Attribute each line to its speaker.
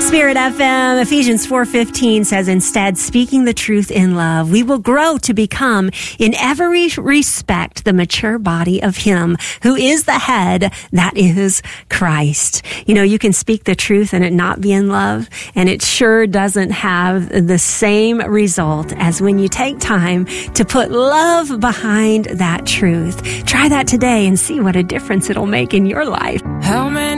Speaker 1: Spirit FM, Ephesians 4:15 says, instead, speaking the truth in love, we will grow to become, in every respect, the mature body of Him who is the head, that is Christ. You know, you can speak the truth and it not be in love, and it sure doesn't have the same result as when you take time to put love behind that truth. Try that today and see what a difference it'll make in your life.
Speaker 2: How many